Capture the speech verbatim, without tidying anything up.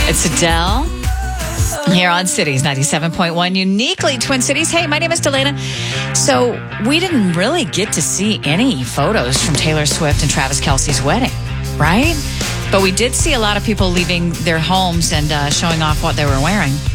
It's Adele here on Cities ninety-seven point one, uniquely Twin Cities. Hey, my name is Delana. So we didn't really get to see any photos from Taylor Swift and Travis Kelce's wedding, right? But we did see a lot of people leaving their homes and uh, showing off what they were wearing.